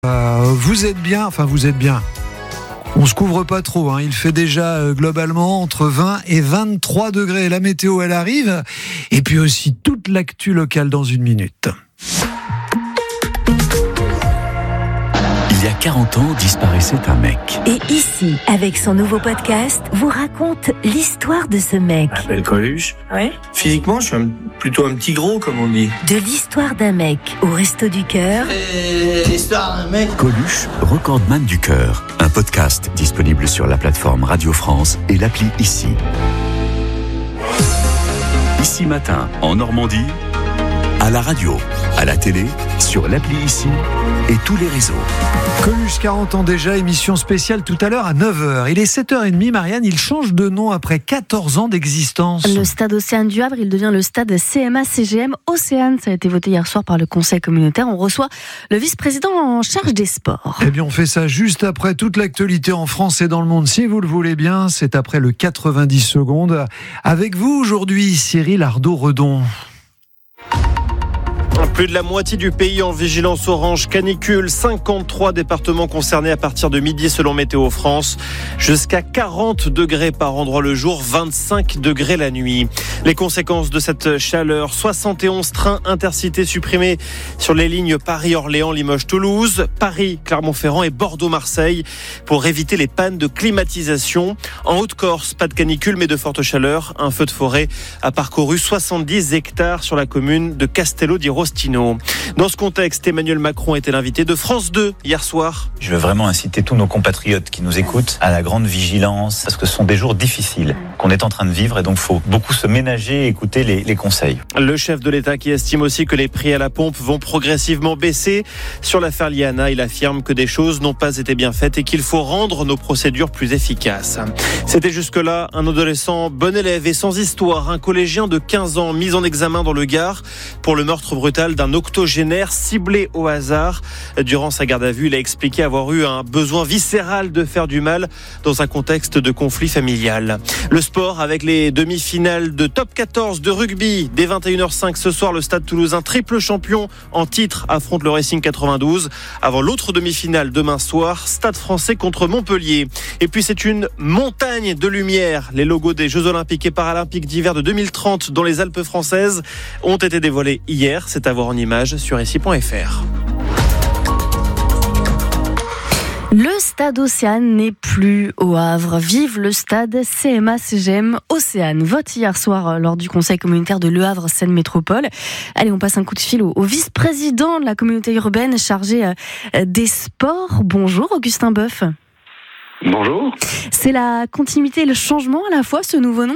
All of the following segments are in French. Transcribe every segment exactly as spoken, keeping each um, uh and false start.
Euh, vous êtes bien, enfin vous êtes bien. On se couvre pas trop, hein. Il fait déjà euh, globalement entre vingt et vingt-trois degrés. La météo, elle arrive. Et puis aussi toute l'actu locale dans une minute. Il y a quarante ans, disparaissait un mec. Et ici, avec son nouveau podcast, vous raconte l'histoire de ce mec. Je m'appelle Coluche. Ouais. Physiquement, je suis un, plutôt un petit gros, comme on dit. De l'histoire d'un mec au Resto du Cœur. Et l'histoire d'un mec. Coluche, recordman du cœur. Un podcast disponible sur la plateforme Radio France et l'appli Ici. Ici Matin, en Normandie, à la radio, à la télé, sur l'appli Ici et tous les réseaux. Coluche, quarante ans déjà, émission spéciale tout à l'heure à neuf heures. Il est sept heures trente, Marianne, il change de nom après quatorze ans d'existence. Le stade Océane du Havre, il devient le stade C M A C G M Océane. Ça a été voté hier soir par le conseil communautaire. On reçoit le vice-président en charge des sports. Eh bien, on fait ça juste après toute l'actualité en France et dans le monde. Si vous le voulez bien, c'est après le quatre-vingt-dix secondes. Avec vous aujourd'hui, Cyril Ardo-Redon. Plus de la moitié du pays en vigilance orange canicule, cinquante-trois départements concernés à partir de midi selon Météo France, jusqu'à quarante degrés par endroit le jour, vingt-cinq degrés la nuit. Les conséquences de cette chaleur, soixante et onze trains intercités supprimés sur les lignes Paris-Orléans, Limoges-Toulouse, Paris-Clermont-Ferrand et Bordeaux-Marseille pour éviter les pannes de climatisation. En Haute-Corse, pas de canicule mais de forte chaleur. Un feu de forêt a parcouru soixante-dix hectares sur la commune de Castello di Rostino. Dans ce contexte, Emmanuel Macron était l'invité de France deux hier soir. Je veux vraiment inciter tous nos compatriotes qui nous écoutent à la grande vigilance, parce que ce sont des jours difficiles qu'on est en train de vivre et donc il faut beaucoup se ménager et écouter les, les conseils. Le chef de l'État qui estime aussi que les prix à la pompe vont progressivement baisser. Sur l'affaire Liana, il affirme que des choses n'ont pas été bien faites et qu'il faut rendre nos procédures plus efficaces. C'était jusque-là un adolescent bon élève et sans histoire, un collégien de quinze ans mis en examen dans le Gard pour le meurtre brutal d'un octogénaire ciblé au hasard. Durant sa garde à vue, il a expliqué avoir eu un besoin viscéral de faire du mal dans un contexte de conflit familial. Le sport avec les demi-finales de top quatorze de rugby. Dès vingt et une heures cinq ce soir, le Stade Toulousain, triple champion en titre, affronte le Racing quatre-vingt-douze. Avant l'autre demi-finale demain soir, Stade Français contre Montpellier. Et puis c'est une montagne de lumière. Les logos des Jeux Olympiques et Paralympiques d'hiver de deux mille trente dans les Alpes françaises ont été dévoilés hier. C'est à voir en images sur ici point f r. Le stade Océane n'est plus au Havre. Vive le stade C M A C G M Océane. Vote hier soir lors du conseil communautaire de Le Havre Seine Métropole. Allez, on passe un coup de fil au, au vice-président de la communauté urbaine chargé euh, des sports. Bonjour Augustin Boeuf. Bonjour. C'est la continuité et le changement à la fois, ce nouveau nom ?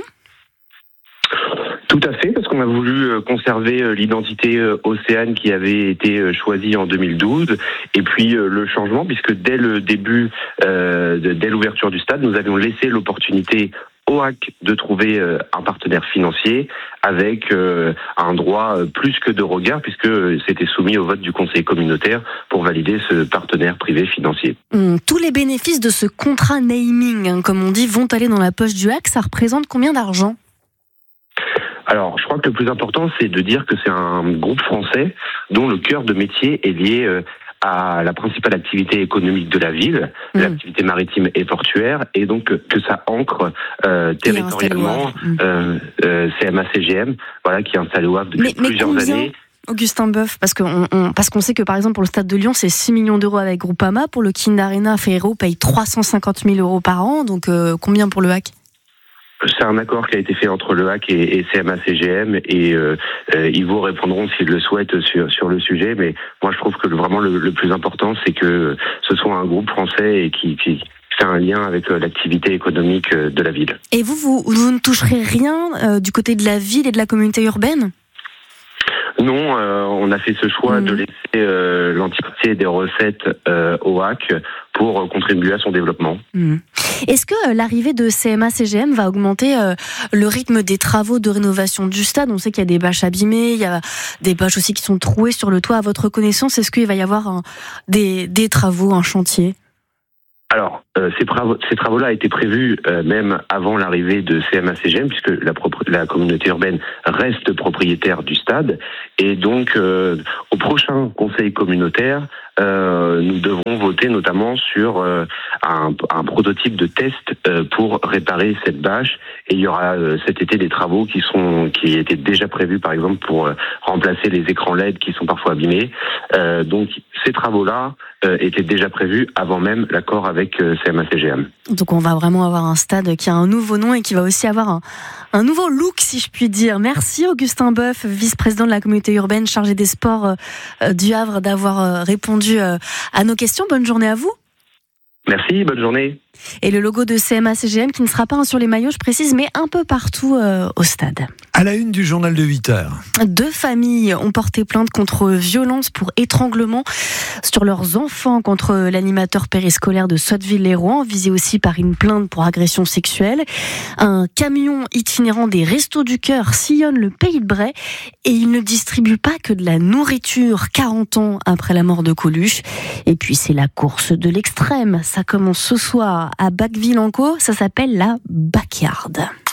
Tout à fait, parce qu'on a voulu conserver l'identité Océane qui avait été choisie en deux mille douze, et puis le changement, puisque dès le début, euh, dès l'ouverture du stade, nous avions laissé l'opportunité au H A C de trouver un partenaire financier avec un droit plus que de regard, puisque c'était soumis au vote du conseil communautaire pour valider ce partenaire privé financier. Mmh, tous les bénéfices de ce contrat naming, hein, comme on dit, vont aller dans la poche du H A C. Ça représente combien d'argent ? Alors, je crois que le plus important, c'est de dire que c'est un groupe français dont le cœur de métier est lié à la principale activité économique de la ville, mmh. l'activité maritime et portuaire, et donc que ça ancre euh, territorialement euh, euh, C M A C G M, voilà, qui est installé au Havre depuis mais, plusieurs mais combien, années. Augustin Boeuf, parce qu'on, on, parce qu'on sait que par exemple pour le stade de Lyon, c'est six millions d'euros avec Groupama, pour le Kind Arena, Ferrero paye trois cent cinquante mille euros par an, donc euh, combien pour le H A C ? C'est un accord qui a été fait entre le H A C et, et C M A C G M, et euh, euh, ils vous répondront s'ils le souhaitent sur, sur le sujet, mais moi je trouve que le, vraiment le, le plus important, c'est que ce soit un groupe français et qui, qui fait un lien avec l'activité économique de la ville. Et vous, vous, vous ne toucherez rien euh, du côté de la ville et de la communauté urbaine ? Non, euh, on a fait ce choix mmh. de laisser euh, l'entièreté des recettes euh, au H A C pour euh, contribuer à son développement. Mmh. Est-ce que euh, l'arrivée de C M A C G M va augmenter euh, le rythme des travaux de rénovation du stade ? On sait qu'il y a des bâches abîmées, il y a des bâches aussi qui sont trouées sur le toit. À votre connaissance, est-ce qu'il va y avoir un, des, des travaux, un chantier ? Alors, euh, ces, travaux, ces travaux-là étaient prévus euh, même avant l'arrivée de C M A C G M, puisque la, propri- la communauté urbaine reste propriétaire du stade. Et donc, euh, au prochain conseil communautaire, euh, nous devrons voter notamment sur euh, un, un prototype de test euh, pour réparer cette bâche. Et il y aura euh, cet été des travaux qui sont qui étaient déjà prévus, par exemple, pour euh, remplacer les écrans L E D qui sont parfois abîmés. Euh, donc, ces travaux-là euh, étaient déjà prévus avant même l'accord avec euh, C M A C G M. Donc on va vraiment avoir un stade qui a un nouveau nom et qui va aussi avoir un, un nouveau look, si je puis dire. Merci Augustin Boeuf, vice-président de la communauté urbaine chargé des sports euh, du Havre, d'avoir euh, répondu euh, à nos questions. Bonne journée à vous. Merci, bonne journée. Et le logo de C M A C G M qui ne sera pas sur les maillots, je précise, mais un peu partout euh, au stade. À la une du journal de huit heures. Deux familles ont porté plainte contre violence pour étranglement sur leurs enfants contre l'animateur périscolaire de Sotteville-les-Rouen, visé aussi par une plainte pour agression sexuelle. Un camion itinérant des Restos du Cœur sillonne le Pays de Bray et il ne distribue pas que de la nourriture quarante ans après la mort de Coluche. Et puis c'est la course de l'extrême. Ça commence ce soir à Bacqueville-en-Caux, ça s'appelle la Backyard.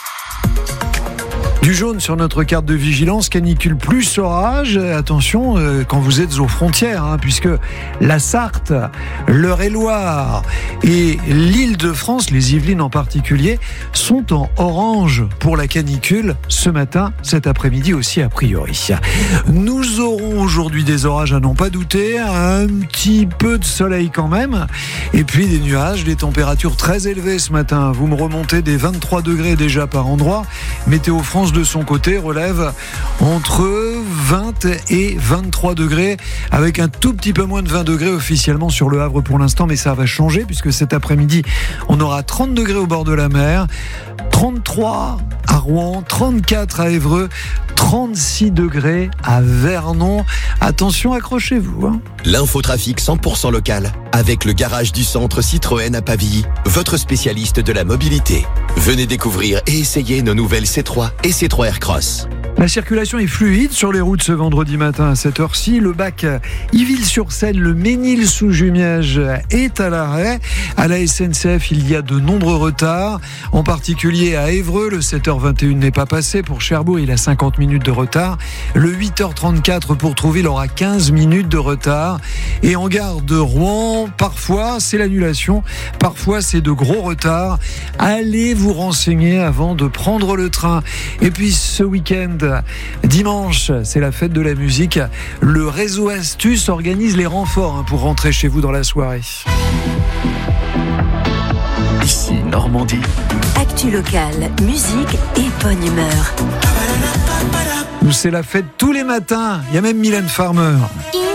Du jaune sur notre carte de vigilance, canicule plus orage. Attention euh, quand vous êtes aux frontières, hein, puisque la Sarthe, l'Eure-et-Loire et l'Île-de-France, les Yvelines en particulier, sont en orange pour la canicule ce matin, cet après-midi aussi a priori. Nous aurons aujourd'hui des orages à n'en pas douter, un petit peu de soleil quand même, et puis des nuages, des températures très élevées ce matin. Vous me remontez des vingt-trois degrés déjà par endroit. Météo France de son côté relève entre vingt et vingt-trois degrés, avec un tout petit peu moins de vingt degrés officiellement sur le Havre pour l'instant, mais ça va changer puisque cet après-midi on aura trente degrés au bord de la mer, trente-trois à Rouen, trente-quatre à Évreux, trente-six degrés à Vernon. Attention, accrochez-vous. Hein. L'infotrafic cent pour cent local avec le garage du centre Citroën à Pavilly, votre spécialiste de la mobilité. Venez découvrir et essayer nos nouvelles C trois et C trois Aircross. La circulation est fluide sur les routes ce vendredi matin à cette heure-ci. Le bac Yville-sur-Seine, le Ménil-sous-Jumièges est à l'arrêt. À la S N C F, il y a de nombreux retards, en particulier à Évreux. Le sept heures vingt et une n'est pas passé. Pour Cherbourg, il a cinquante minutes de retard. Le huit heures trente-quatre pour Trouville aura quinze minutes de retard. Et en gare de Rouen, parfois c'est l'annulation, parfois c'est de gros retards. Allez vous renseigner avant de prendre le train. Et puis ce week-end, dimanche, c'est la fête de la musique. Le réseau Astuce organise les renforts pour rentrer chez vous dans la soirée. Ici Normandie. Actu locale, musique et bonne humeur. Où c'est la fête tous les matins. Il y a même Mylène Farmer.